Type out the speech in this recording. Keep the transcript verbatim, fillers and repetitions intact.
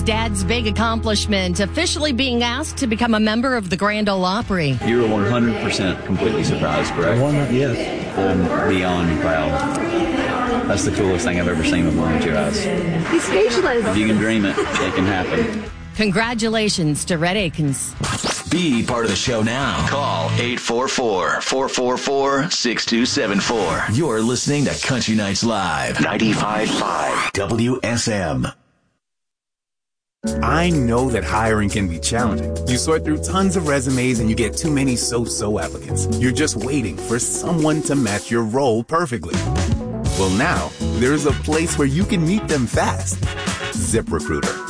Dad's big accomplishment, officially being asked to become a member of the Grand Ole Opry. You were one hundred percent completely surprised, correct? One, yes. I'm beyond proud. That's the coolest thing I've ever seen with my own two eyes. He's speechless. If you can dream it, it can happen. Congratulations to Rhett Akins. Be part of the show now. Call eight four four, four four four, six two seven four. You're listening to Country Nights Live. ninety-five point five W S M. I know that hiring can be challenging. You sort through tons of resumes and you get too many so-so applicants. You're just waiting for someone to match your role perfectly. Well, now, there's a place where you can meet them fast. ZipRecruiter.